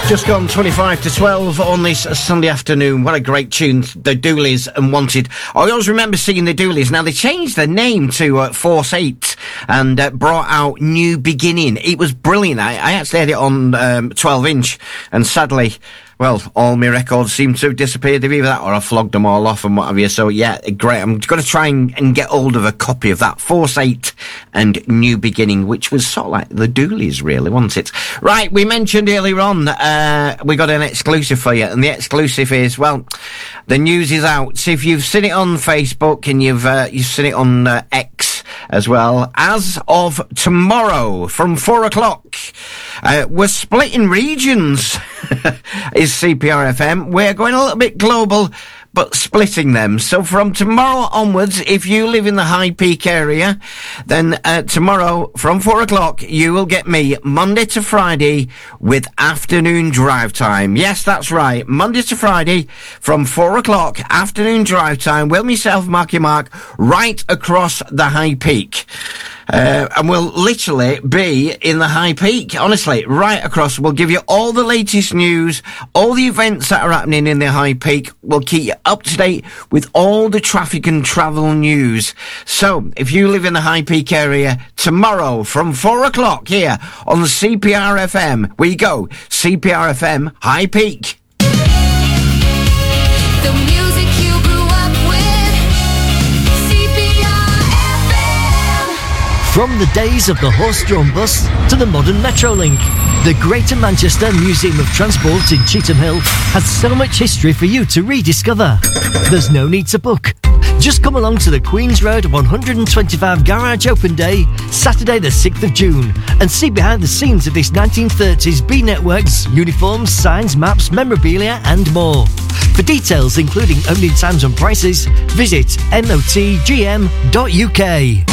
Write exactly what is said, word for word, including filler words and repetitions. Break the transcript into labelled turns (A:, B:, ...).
A: Just gone twenty-five to twelve on this Sunday afternoon. What a great tune, the Doolies and Wanted. I always remember seeing the Doolies. Now, they changed their name to uh, Force eight and uh, brought out New Beginning. It was brilliant. I, I actually had it on um, twelve inch, and sadly, well, all my records seem to have disappeared. Either that or I flogged them all off and what have you. So, yeah, great. I'm going to try and, and get hold of a copy of that. Force eight and New Beginning, which was sort of like the Doolies, really, wasn't it? Right, we mentioned earlier on, uh, we got an exclusive for you. And the exclusive is, well, the news is out. So if you've seen it on Facebook and you've, uh, you've seen it on uh, X as well, as of tomorrow from four o'clock, uh, we're splitting regions. Is C P R F M. We're going a little bit global, but splitting them. So from tomorrow onwards, if you live in the High Peak area, then uh, tomorrow from four o'clock, you will get me Monday to Friday with afternoon drive time. Yes, that's right. Monday to Friday from four o'clock, afternoon drive time. Will myself, Marky Mark, right across the High Peak. Uh, and we'll literally be in the High Peak, honestly, right across. We'll give you all the latest news, all the events that are happening in the High Peak. We'll keep you up to date with all the traffic and travel news. So, if you live in the High Peak area, tomorrow from four o'clock here on the C P R F M, we go, C P R F M High Peak.
B: The music you grew up with, C P R F M.
C: From the days of the horse-drawn bus to the modern Metrolink, the Greater Manchester Museum of Transport in Cheetham Hill has so much history for you to rediscover. There's no need to book. Just come along to the Queen's Road one twenty-five Garage Open Day, Saturday the sixth of June, and see behind the scenes of this nineteen thirties B-Networks, uniforms, signs, maps, memorabilia and more. For details including opening times and prices, visit n o t g m dot u k.